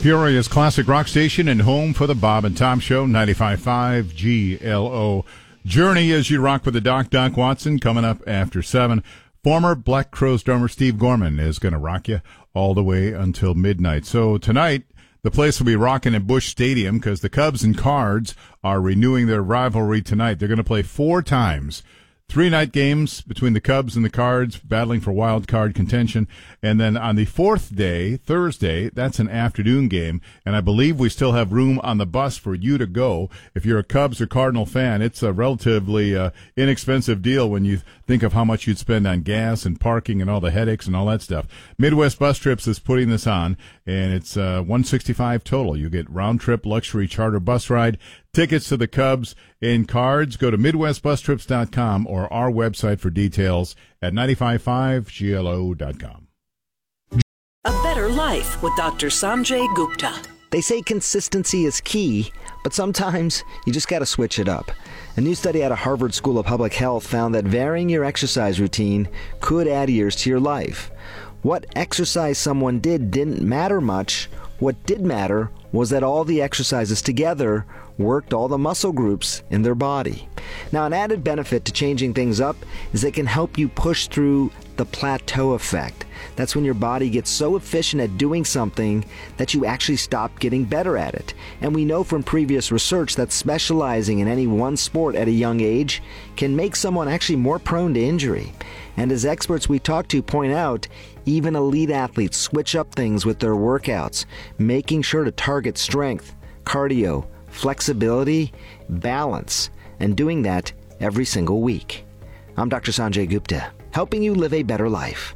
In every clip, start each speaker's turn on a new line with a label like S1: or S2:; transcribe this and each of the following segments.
S1: Peoria's classic rock station and home for the Bob and Tom Show, 95.5 GLO. Journey as you rock with the Doc Watson, coming up after 7. Former Black Crowes drummer Steve Gorman is going to rock you all the way until midnight. So tonight, the place will be rocking at Busch Stadium because the Cubs and Cards are renewing their rivalry tonight. They're going to play 4 times. 3-night games between the Cubs and the Cards, battling for wild card contention. And then on the 4th day, Thursday, that's an afternoon game. And I believe we still have room on the bus for you to go. If you're a Cubs or Cardinal fan, it's a relatively inexpensive deal when you think of how much you'd spend on gas and parking and all the headaches and all that stuff. Midwest Bus Trips is putting this on, and it's $165 total. You get round-trip luxury charter bus ride, tickets to the Cubs and Cards. Go to MidwestBusTrips.com or our website for details at 955glo.com.
S2: A Better Life with Dr. Sanjay Gupta.
S3: They say consistency is key, but sometimes you just got to switch it up. A new study out of Harvard School of Public Health found that varying your exercise routine could add years to your life. What exercise someone did didn't matter much. What did matter was that all the exercises together worked all the muscle groups in their body. Now, an added benefit to changing things up is they can help you push through the plateau effect. That's when your body gets so efficient at doing something that you actually stop getting better at it. And we know from previous research that specializing in any one sport at a young age can make someone actually more prone to injury. And as experts we talk to point out, even elite athletes switch up things with their workouts, making sure to target strength, cardio, flexibility, balance, and doing that every single week. I'm Dr. Sanjay Gupta, helping you live a better life.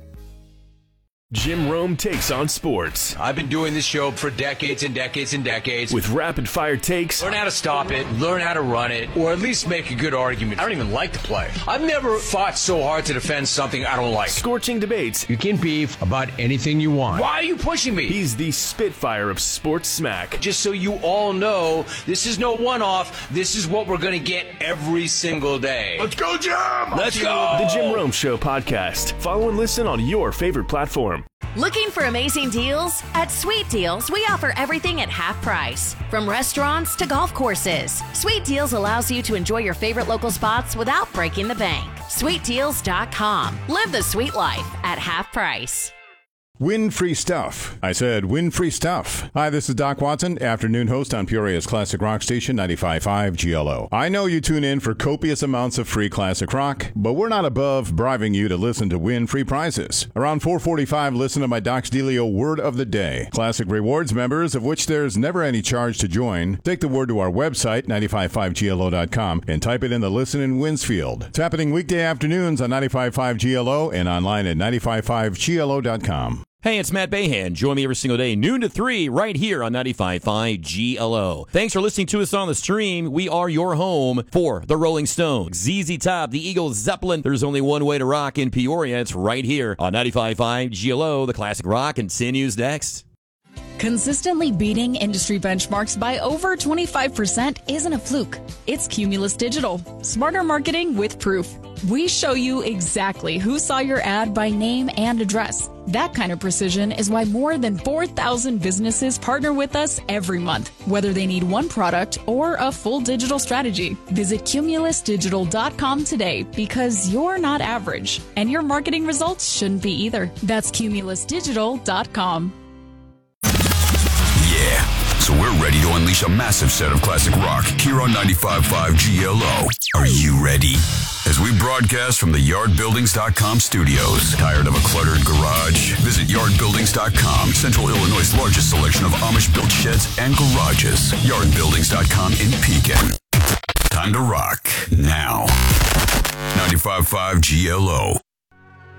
S4: Jim Rome takes on sports.
S5: I've been doing this show for decades and decades and decades.
S4: With rapid-fire takes.
S5: Learn how to stop it, learn how to run it, or at least make a good argument. I don't even like to play. I've never fought so hard to defend something I don't like.
S4: Scorching debates.
S5: You can beef about anything you want. Why are you pushing me?
S4: He's the Spitfire of sports smack.
S5: Just so you all know, this is no one-off. This is what we're going to get every single day.
S4: Let's go, Jim!
S5: Let's go!
S4: The Jim Rome Show podcast. Follow and listen on your favorite platform.
S6: Looking for amazing deals? At Sweet Deals, we offer everything at half price. From restaurants to golf courses, Sweet Deals allows you to enjoy your favorite local spots without breaking the bank. SweetDeals.com. Live the sweet life at half price.
S1: Win free stuff. I said win free stuff. Hi, this is Doc Watson, afternoon host on Peoria's classic rock station, 95.5 GLO. I know you tune in for copious amounts of free classic rock, but we're not above bribing you to listen to win free prizes. Around 4:45, listen to my Doc's Dealio Word of the Day. Classic Rewards members, of which there's never any charge to join, take the word to our website, 955glo.com, and type it in the listen and wins field. It's happening weekday afternoons on 95.5 GLO and online at 955glo.com.
S7: Hey, it's Matt Bahan. Join me every single day, noon to 3, right here on 95.5 GLO. Thanks for listening to us on the stream. We are your home for the Rolling Stones, ZZ Top, the Eagles, Zeppelin. There's only one way to rock in Peoria. It's right here on 95.5 GLO. The classic rock continues next.
S8: Consistently beating industry benchmarks by over 25% isn't a fluke. It's Cumulus Digital. Smarter marketing with proof. We show you exactly who saw your ad by name and address. That kind of precision is why more than 4,000 businesses partner with us every month, whether they need one product or a full digital strategy. Visit cumulusdigital.com today because you're not average, and your marketing results shouldn't be either. That's cumulusdigital.com.
S9: Yeah, so we're ready to unleash a massive set of classic rock here on 95.5 GLO. Are you ready? As we broadcast from the YardBuildings.com studios. Tired of a cluttered garage? Visit YardBuildings.com, Central Illinois' largest selection of Amish-built sheds and garages. YardBuildings.com in Pekin. Time to rock now. 95.5 GLO.